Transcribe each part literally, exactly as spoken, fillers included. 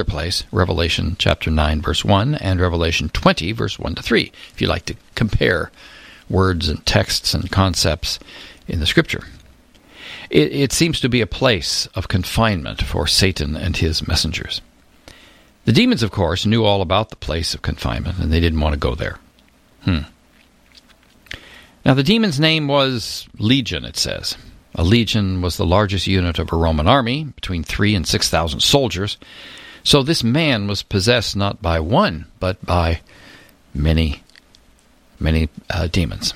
another place, Revelation chapter nine, verse one, and Revelation twenty, verse one to three, if you like to compare words and texts and concepts in the Scripture. It, it seems to be a place of confinement for Satan and his messengers. The demons, of course, knew all about the place of confinement, and they didn't want to go there. Hmm. Now, the demon's name was Legion, it says. A legion was the largest unit of a Roman army, between three and six thousand soldiers. So this man was possessed not by one, but by many, many uh, demons.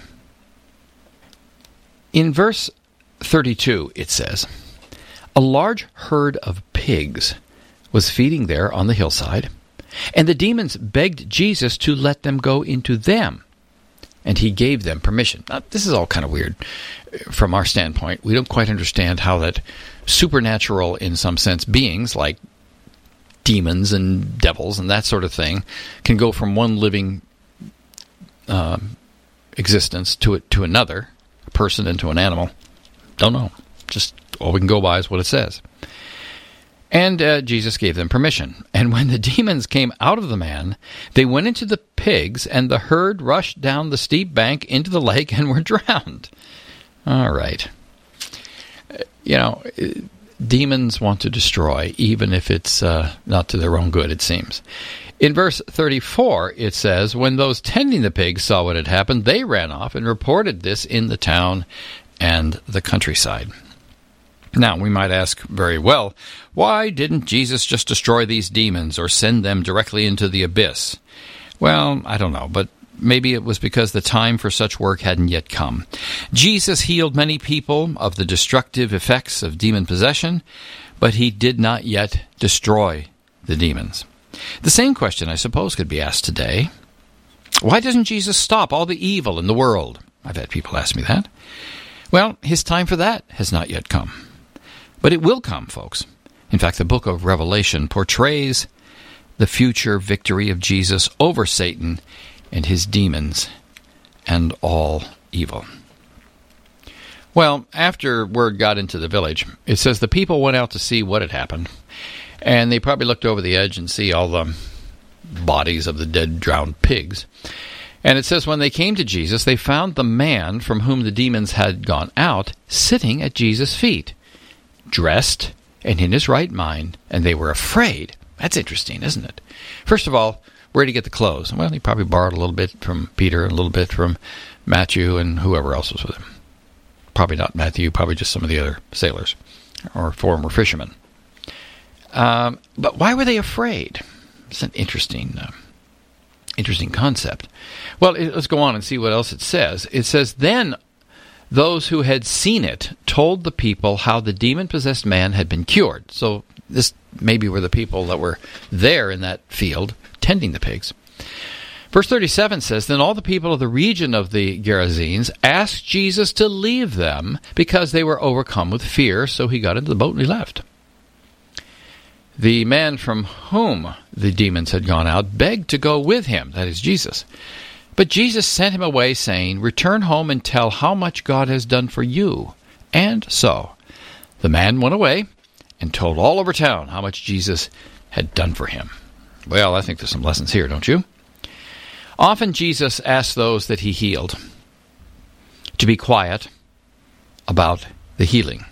In verse thirty-two, it says, "A large herd of pigs was feeding there on the hillside, and the demons begged Jesus to let them go into them. And he gave them permission." Now, this is all kind of weird from our standpoint. We don't quite understand how that supernatural, in some sense, beings like demons and devils and that sort of thing can go from one living uh, existence to it to another, a person into an animal. Don't know. Just all we can go by is what it says. And uh, Jesus gave them permission. And when the demons came out of the man, they went into the pigs, and the herd rushed down the steep bank into the lake and were drowned. All right. Uh, you know, demons want to destroy, even if it's uh, not to their own good, it seems. In verse thirty-four, it says, "When those tending the pigs saw what had happened, they ran off and reported this in the town and the countryside." Now, we might ask very well, why didn't Jesus just destroy these demons or send them directly into the abyss? Well, I don't know, but maybe it was because the time for such work hadn't yet come. Jesus healed many people of the destructive effects of demon possession, but he did not yet destroy the demons. The same question, I suppose, could be asked today. Why doesn't Jesus stop all the evil in the world? I've had people ask me that. Well, his time for that has not yet come. But it will come, folks. In fact, the book of Revelation portrays the future victory of Jesus over Satan and his demons and all evil. Well, after word got into the village, it says the people went out to see what had happened, and they probably looked over the edge and see all the bodies of the dead, drowned pigs. And it says when they came to Jesus, they found the man from whom the demons had gone out sitting at Jesus' feet, dressed and in his right mind, and they were afraid. That's interesting, isn't it? First of all, where did he get the clothes? Well, he probably borrowed a little bit from Peter, a little bit from Matthew, and whoever else was with him. Probably not Matthew, probably just some of the other sailors or former fishermen. Um, but why were they afraid? It's an interesting, uh, interesting concept. Well, it, let's go on and see what else it says. It says, "Then those who had seen it told the people how the demon-possessed man had been cured." So this maybe were the people that were there in that field tending the pigs. Verse thirty-seven says, "Then all the people of the region of the Gerasenes asked Jesus to leave them because they were overcome with fear, so he got into the boat and he left." The man from whom the demons had gone out begged to go with him, that is Jesus. But Jesus sent him away, saying, "Return home and tell how much God has done for you." And so the man went away and told all over town how much Jesus had done for him. Well, I think there's some lessons here, don't you? Often Jesus asked those that he healed to be quiet about the healing.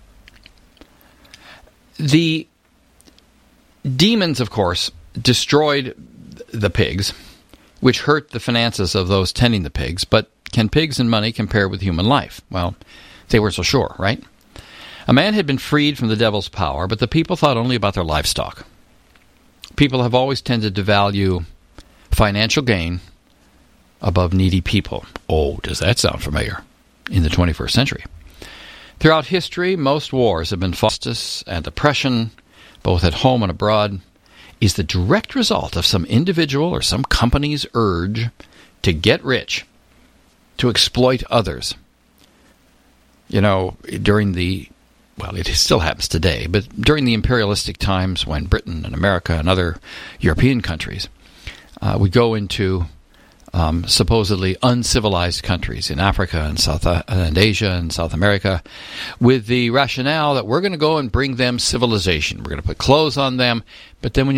The demons, of course, destroyed the pigs, which hurt the finances of those tending the pigs. But can pigs and money compare with human life? Well, they weren't so sure, right? A man had been freed from the devil's power, but the people thought only about their livestock. People have always tended to value financial gain above needy people. Oh, does that sound familiar? In the twenty-first century. Throughout history, most wars have been fought, and oppression, both at home and abroad, is the direct result of some individual or some company's urge to get rich, to exploit others. You know, during the, well, it still happens today, but during the imperialistic times when Britain and America and other European countries uh, would go into um, supposedly uncivilized countries in Africa and South uh, and Asia and South America, with the rationale that we're going to go and bring them civilization. We're going to put clothes on them, but then when